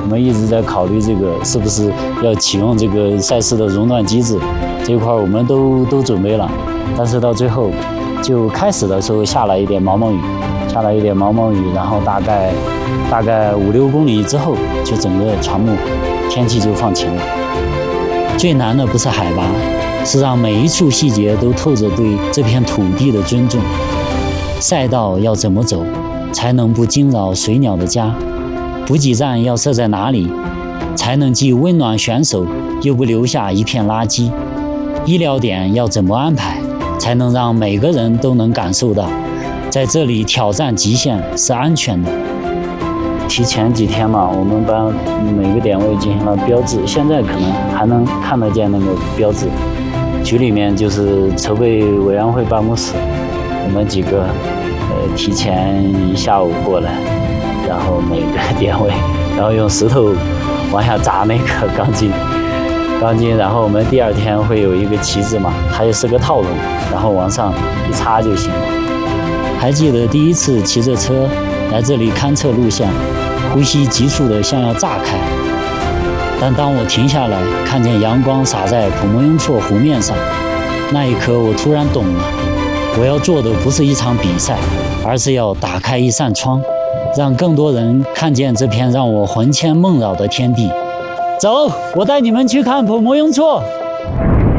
们一直在考虑这个是不是要启用这个赛事的熔断机制，这一块我们都准备了，但是到最后就开始的时候下了一点毛毛雨，然后大概5-6公里之后，就整个船木天气就放晴了。最难的不是海拔，是让每一处细节都透着对这片土地的尊重。赛道要怎么走，才能不惊扰水鸟的家？补给站要设在哪里，才能既温暖选手，又不留下一片垃圾？医疗点要怎么安排，才能让每个人都能感受到，在这里挑战极限是安全的？提前几天嘛，我们把每个点位进行了标志，现在可能还能看得见那个标志。局里面就是筹备委员会办公室，我们几个提前一下午过来，然后每个点位，然后用石头往下砸那个钢筋，然后我们第二天会有一个旗帜嘛，它也是个套筒，然后往上一插就行了。还记得第一次骑着车来这里勘测路线，呼吸急促的像要炸开，但当我停下来，看见阳光洒在普莫雍措湖面上，那一刻我突然懂了，我要做的不是一场比赛，而是要打开一扇窗，让更多人看见这片让我魂牵梦绕的天地。走，我带你们去看普莫雍措。